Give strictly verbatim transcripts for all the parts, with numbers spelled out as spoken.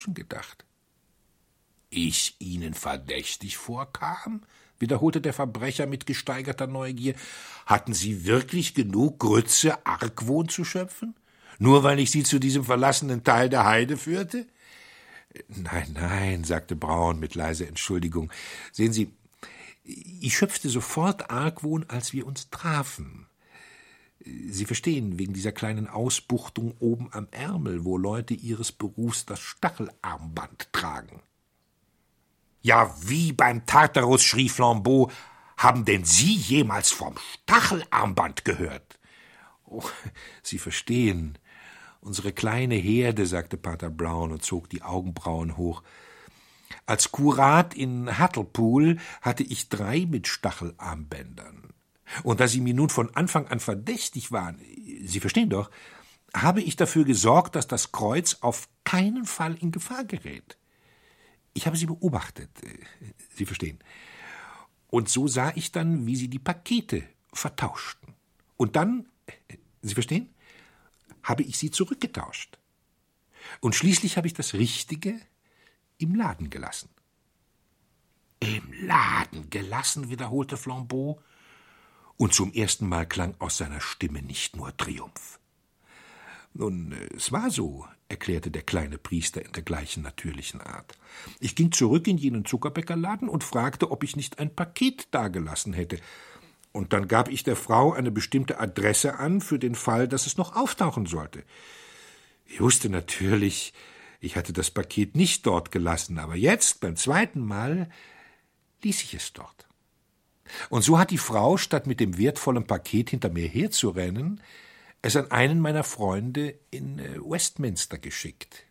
gedacht. Ich Ihnen verdächtig vorkam? Wiederholte der Verbrecher mit gesteigerter Neugier. Hatten Sie wirklich genug Grütze, Argwohn zu schöpfen? Nur weil ich Sie zu diesem verlassenen Teil der Heide führte? Nein, nein, sagte Braun mit leiser Entschuldigung. Sehen Sie, ich schöpfte sofort Argwohn, als wir uns trafen. Sie verstehen, wegen dieser kleinen Ausbuchtung oben am Ärmel, wo Leute Ihres Berufs das Stachelarmband tragen. Ja, wie beim Tartarus, schrie Flambeau, haben denn Sie jemals vom Stachelarmband gehört? Oh, Sie verstehen, unsere kleine Herde, sagte Pater Brown und zog die Augenbrauen hoch. Als Kurat in Hartlepool hatte ich drei mit Stachelarmbändern. Und da Sie mir nun von Anfang an verdächtig waren, Sie verstehen doch, habe ich dafür gesorgt, dass das Kreuz auf keinen Fall in Gefahr gerät. Ich habe Sie beobachtet, Sie verstehen. Und so sah ich dann, wie Sie die Pakete vertauschten. Und dann, Sie verstehen, habe ich sie zurückgetauscht. Und schließlich habe ich das Richtige im Laden gelassen. Im Laden gelassen, wiederholte Flambeau. Und zum ersten Mal klang aus seiner Stimme nicht nur Triumph. Nun, es war so, erklärte der kleine Priester in der gleichen natürlichen Art. Ich ging zurück in jenen Zuckerbäckerladen und fragte, ob ich nicht ein Paket dagelassen hätte. Und dann gab ich der Frau eine bestimmte Adresse an, für den Fall, dass es noch auftauchen sollte. Ich wusste natürlich, ich hatte das Paket nicht dort gelassen, aber jetzt, beim zweiten Mal, ließ ich es dort. Und so hat die Frau, statt mit dem wertvollen Paket hinter mir herzurennen, es an einen meiner Freunde in Westminster geschickt.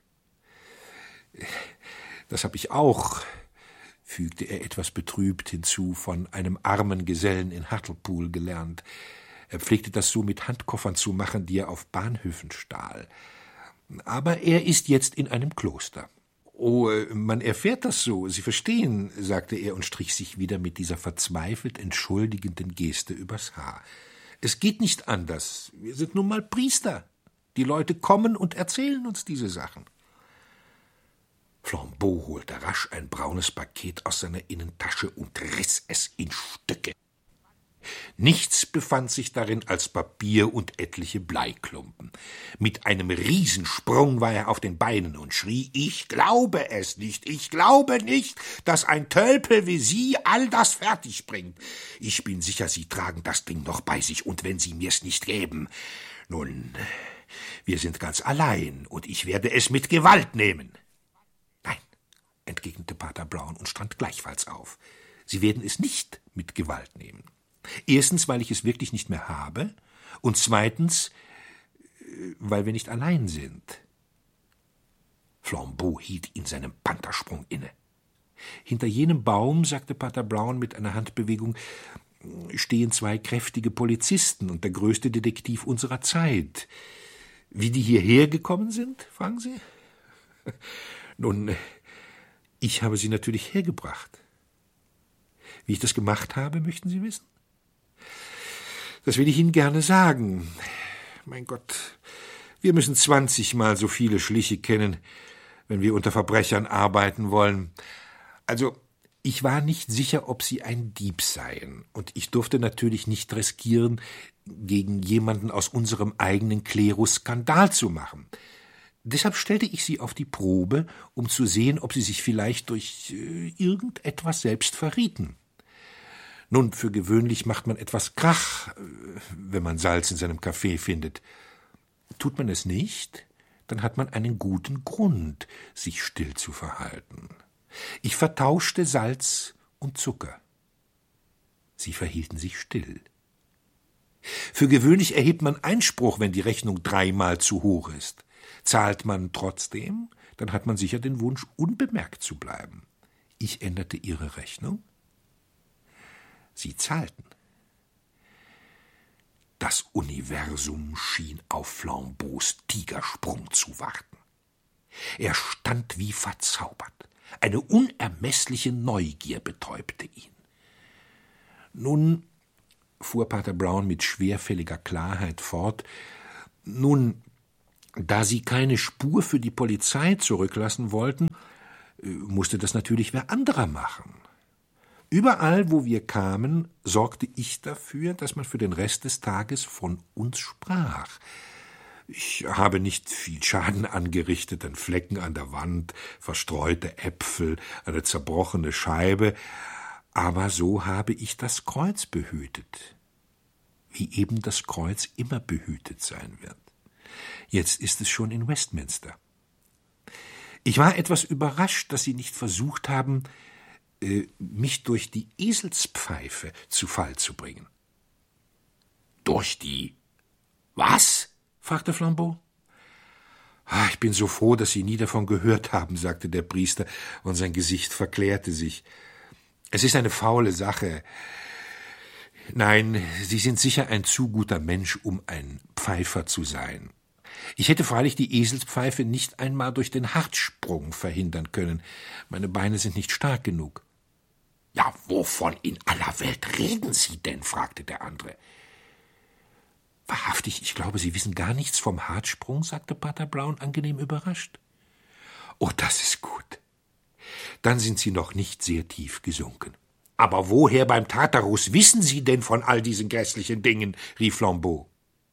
Das habe ich auch, fügte er etwas betrübt hinzu, von einem armen Gesellen in Hartlepool gelernt. Er pflegte das so mit Handkoffern zu machen, die er auf Bahnhöfen stahl. Aber er ist jetzt in einem Kloster. »Oh, man erfährt das so, Sie verstehen«, sagte er und strich sich wieder mit dieser verzweifelt entschuldigenden Geste übers Haar. »Es geht nicht anders. Wir sind nun mal Priester. Die Leute kommen und erzählen uns diese Sachen.« Flambeau holte rasch ein braunes Paket aus seiner Innentasche und riss es in Stücke. Nichts befand sich darin als Papier und etliche Bleiklumpen. Mit einem Riesensprung war er auf den Beinen und schrie, »Ich glaube es nicht, ich glaube nicht, dass ein Tölpel wie Sie all das fertig bringt. Ich bin sicher, Sie tragen das Ding noch bei sich, und wenn Sie mir's nicht geben, nun, wir sind ganz allein, und ich werde es mit Gewalt nehmen.« »Nein«, entgegnete Pater Brown und stand gleichfalls auf. »Sie werden es nicht mit Gewalt nehmen. Erstens, weil ich es wirklich nicht mehr habe, und zweitens, weil wir nicht allein sind.« Flambeau hielt in seinem Panthersprung inne. »Hinter jenem Baum«, sagte Pater Brown mit einer Handbewegung, »stehen zwei kräftige Polizisten und der größte Detektiv unserer Zeit. Wie die hierher gekommen sind, fragen Sie? Nun, ich habe sie natürlich hergebracht. Wie ich das gemacht habe, möchten Sie wissen? Das will ich Ihnen gerne sagen. Mein Gott, wir müssen zwanzigmal so viele Schliche kennen, wenn wir unter Verbrechern arbeiten wollen. Also, ich war nicht sicher, ob Sie ein Dieb seien, und ich durfte natürlich nicht riskieren, gegen jemanden aus unserem eigenen Klerus Skandal zu machen. Deshalb stellte ich Sie auf die Probe, um zu sehen, ob Sie sich vielleicht durch äh, irgendetwas selbst verrieten. Nun, für gewöhnlich macht man etwas Krach, wenn man Salz in seinem Kaffee findet. Tut man es nicht, dann hat man einen guten Grund, sich still zu verhalten. Ich vertauschte Salz und Zucker. Sie verhielten sich still. Für gewöhnlich erhebt man Einspruch, wenn die Rechnung dreimal zu hoch ist. Zahlt man trotzdem, dann hat man sicher den Wunsch, unbemerkt zu bleiben. Ich änderte Ihre Rechnung. Sie zahlten. Das Universum schien auf Flambeaus Tigersprung zu warten. Er stand wie verzaubert. Eine unermessliche Neugier betäubte ihn. Nun, fuhr Pater Brown mit schwerfälliger Klarheit fort, nun, Da sie keine Spur für die Polizei zurücklassen wollten, musste das natürlich wer anderer machen. Überall, wo wir kamen, sorgte ich dafür, dass man für den Rest des Tages von uns sprach. Ich habe nicht viel Schaden angerichtet, ein Flecken an der Wand, verstreute Äpfel, eine zerbrochene Scheibe, aber so habe ich das Kreuz behütet, wie eben das Kreuz immer behütet sein wird. Jetzt ist es schon in Westminster. Ich war etwas überrascht, dass Sie nicht versucht haben, mich durch die Eselspfeife zu Fall zu bringen. Durch die was? Fragte Flambeau. Ah, ich bin so froh, dass Sie nie davon gehört haben, sagte der Priester, und sein Gesicht verklärte sich. Es ist eine faule Sache. Nein, Sie sind sicher ein zu guter Mensch, um ein Pfeifer zu sein. Ich hätte freilich die Eselspfeife nicht einmal durch den Hartsprung verhindern können. Meine Beine sind nicht stark genug. »Ja, wovon in aller Welt reden Sie denn?« fragte der andere. »Wahrhaftig, ich glaube, Sie wissen gar nichts vom Hartsprung«, sagte Pater Brown angenehm überrascht. »Oh, das ist gut. Dann sind Sie noch nicht sehr tief gesunken.« »Aber woher beim Tartarus wissen Sie denn von all diesen grässlichen Dingen?« rief Flambeau.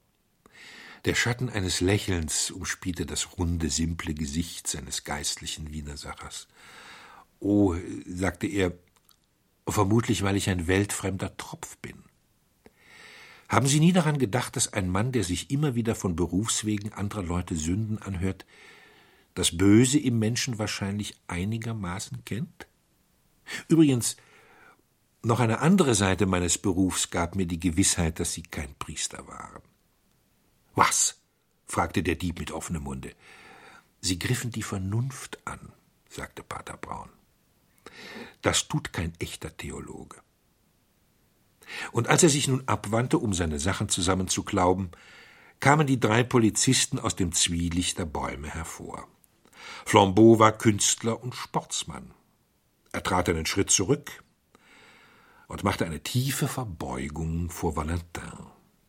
Der Schatten eines Lächelns umspielte das runde, simple Gesicht seines geistlichen Widersachers. »Oh«, sagte er, »vermutlich, weil ich ein weltfremder Tropf bin. Haben Sie nie daran gedacht, dass ein Mann, der sich immer wieder von Berufswegen anderer Leute Sünden anhört, das Böse im Menschen wahrscheinlich einigermaßen kennt? Übrigens, noch eine andere Seite meines Berufs gab mir die Gewissheit, dass Sie kein Priester waren.« »Was?« fragte der Dieb mit offenem Munde. »Sie griffen die Vernunft an«, sagte Pater Brown. »Das tut kein echter Theologe.« Und als er sich nun abwandte, um seine Sachen zusammenzuklauben, kamen die drei Polizisten aus dem Zwielicht der Bäume hervor. Flambeau war Künstler und Sportsmann. Er trat einen Schritt zurück und machte eine tiefe Verbeugung vor Valentin.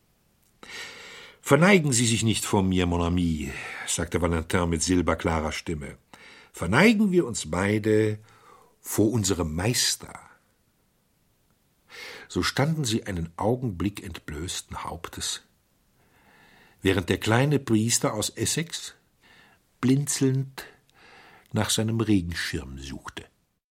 »Verneigen Sie sich nicht vor mir, mon ami«, sagte Valentin mit silberklarer Stimme. »Verneigen wir uns beide vor unserem Meister.« So standen sie einen Augenblick entblößten Hauptes, während der kleine Priester aus Essex blinzelnd nach seinem Regenschirm suchte.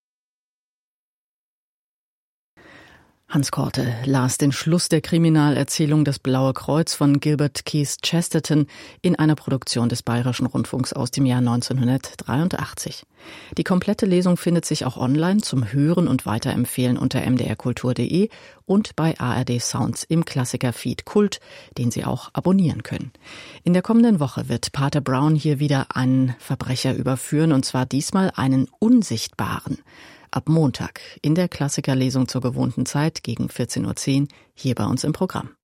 Hans Korte las den Schluss der Kriminalerzählung Das Blaue Kreuz von Gilbert Keith Chesterton in einer Produktion des Bayerischen Rundfunks aus dem Jahr neunzehnhundertdreiundachtzig. Die komplette Lesung findet sich auch online zum Hören und Weiterempfehlen unter m d r kultur punkt d e und bei A R D Sounds im Klassiker-Feed Kult, den Sie auch abonnieren können. In der kommenden Woche wird Pater Brown hier wieder einen Verbrecher überführen, und zwar diesmal einen Unsichtbaren. Ab Montag in der Klassikerlesung zur gewohnten Zeit gegen vierzehn Uhr zehn hier bei uns im Programm.